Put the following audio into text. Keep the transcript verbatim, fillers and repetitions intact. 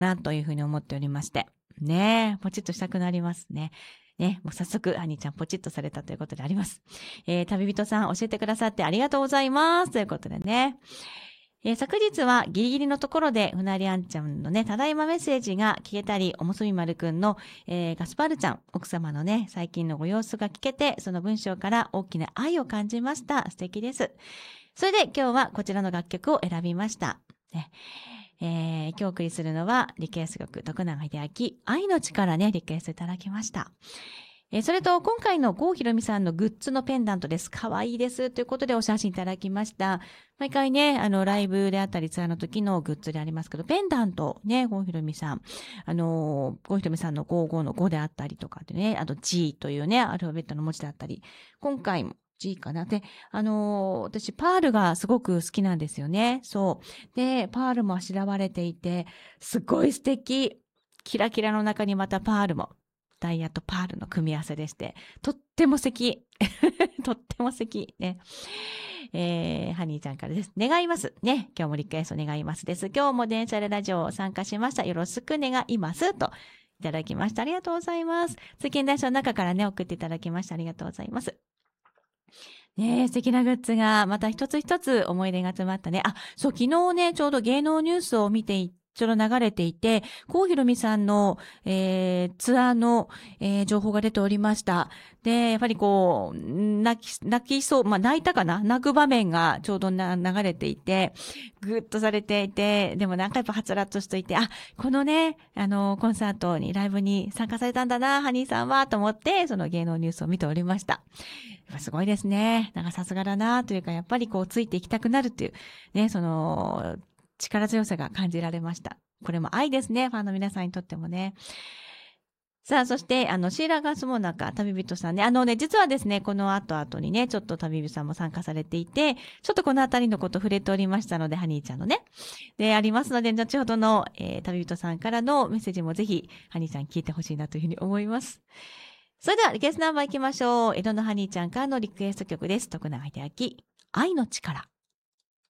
なというふうに思っておりまして。ねえ、ポチッとしたくなりますね。ね、もう早速、ハニーちゃんポチッとされたということであります。えー、旅人さん教えてくださってありがとうございます。ということでね。えー、昨日はギリギリのところで、ふなりあんちゃんのね、ただいまメッセージが聞けたり、おむすび丸くんの、えー、ガスパールちゃん、奥様のね、最近のご様子が聞けて、その文章から大きな愛を感じました。素敵です。それで今日はこちらの楽曲を選びました。ねえー、今日お送りするのは、リクエスト曲、徳永英明、愛の力ね、リクエストいただきました。えー、それと、今回の郷ひろみさんのグッズのペンダントです。可愛いです。ということでお写真いただきました。毎回ね、あの、ライブであったり、ツアーの時のグッズでありますけど、ペンダント、ね、郷ひろみさん。あのー、郷ひろみさんのごじゅうごのごであったりとかでね、あと G というね、アルファベットの文字であったり、今回も、G かな。で、あのー、私、パールがすごく好きなんですよね。そう。で、パールもあしらわれていて、すごい素敵。キラキラの中にまたパールも。ダイヤとパールの組み合わせでして、とっても素敵。とっても素敵。ね。えー、ハニーちゃんからです。願います。ね。今日もリクエスト願いますです。今日も電車でラジオ参加しました。よろしく願います。と、いただきました。ありがとうございます。通勤電車の中からね、送っていただきました。ありがとうございます。ねえ、素敵なグッズが、また一つ一つ思い出が詰まったね。あ、そう、昨日ね、ちょうど芸能ニュースを見ていちょうど流れていて、郷ひろみさんの、えー、ツアーの、えー、情報が出ておりました。で、やっぱりこう、泣き、泣きそう、まあ、泣いたかな泣く場面がちょうどな流れていて、ぐっとされていて、でもなんかやっぱはつらっとしといて、あ、このね、あの、コンサートに、ライブに参加されたんだな、ハニーさんは、と思って、その芸能ニュースを見ておりました。やっぱすごいですね。なんかさすがだな、というか、やっぱりこう、ついていきたくなるっていう、ね、その、力強さが感じられました。これも愛ですね。ファンの皆さんにとってもね。さあ、そして、あの、シーラガスモナカ、旅人さんね。あのね、実はですね、この後々にね、ちょっと旅人さんも参加されていて、ちょっとこのあたりのこと触れておりましたので、ハニーちゃんのね。で、ありますので、後ほどの、えー、旅人さんからのメッセージもぜひ、ハニーちゃん聞いてほしいなというふうに思います。それでは、リクエストナンバー行きましょう。江戸のハニーちゃんからのリクエスト曲です。徳永英明、愛の力。